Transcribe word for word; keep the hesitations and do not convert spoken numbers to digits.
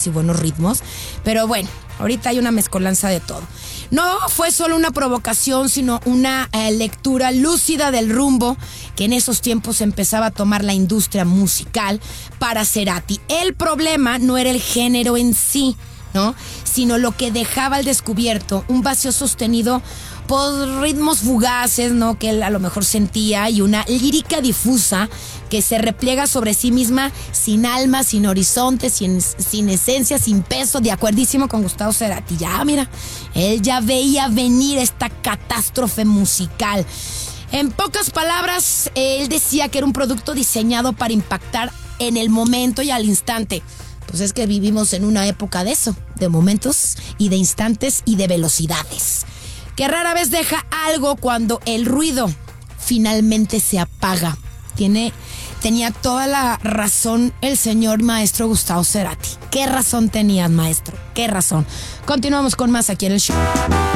y buenos ritmos. Pero bueno, ahorita hay una mezcolanza de todo. No fue solo una provocación, sino una eh, lectura lúcida del rumbo que en esos tiempos empezaba a tomar la industria musical para Cerati. El problema no era el género en sí, ¿no?, sino lo que dejaba al descubierto, un vacío sostenido por ritmos fugaces, ¿no?, que él a lo mejor sentía, y una lírica difusa que se repliega sobre sí misma, sin alma, sin horizonte, sin, sin esencia, sin peso, de acuerdísimo con Gustavo Cerati. Ya, mira, él ya veía venir esta catástrofe musical. En pocas palabras, él decía que era un producto diseñado para impactar en el momento y al instante. Pues es que vivimos en una época de eso, de momentos y de instantes y de velocidades, que rara vez deja algo cuando el ruido finalmente se apaga. Tiene, tenía toda la razón el señor maestro Gustavo Cerati. ¿Qué razón tenías, maestro? ¿Qué razón? Continuamos con más aquí en el show.